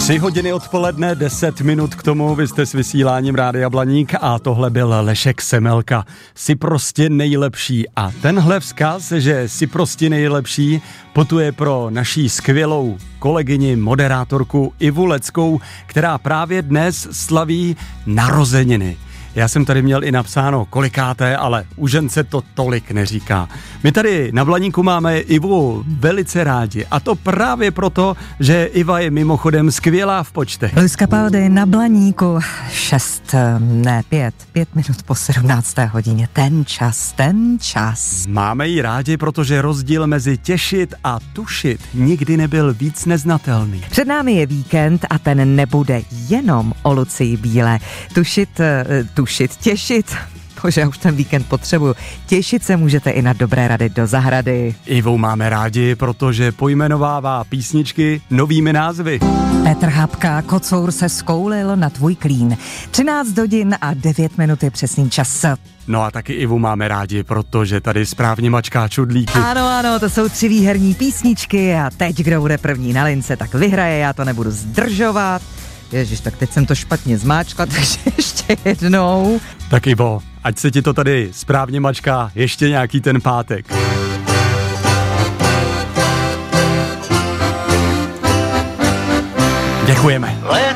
3 hodiny odpoledne, 10 minut k tomu, vy jste s vysíláním Rádia Blaník a tohle byl Lešek Semelka. Jsi prostě nejlepší a tenhle vzkaz, že jsi prostě nejlepší, putuje pro naší skvělou kolegyni, moderátorku Ivu Leckou, která právě dnes slaví narozeniny. Já jsem tady měl i napsáno kolikáté, ale u žen se to tolik neříká. My tady na Blaníku máme Ivu velice rádi a to právě proto, že Iva je mimochodem skvělá v počtech. Luis Capaldi na Blaníku 5 minut po 17. hodině. Ten čas. Máme ji rádi, protože rozdíl mezi těšit a tušit nikdy nebyl víc neznatelný. Před námi je víkend a ten nebude jenom o Lucii Bílé. Těšit. Bože, já už ten víkend potřebuju. Těšit se můžete i na dobré rady do zahrady. Ivou máme rádi, protože pojmenovává písničky novými názvy. Petr Habka, kocour se skoulil na tvůj klín. 13 hodin a 9 minut je přesný čas. No a taky Ivu máme rádi, protože tady správně mačká čudlíky. Ano, to jsou 3 výherní písničky a teď, kdo bude první na lince, tak vyhraje, já to nebudu zdržovat. Ježiš, tak teď jsem to špatně zmáčkla, takže ještě jednou. Tak Ivo, ať se ti to tady správně mačká ještě nějaký ten pátek. Děkujeme.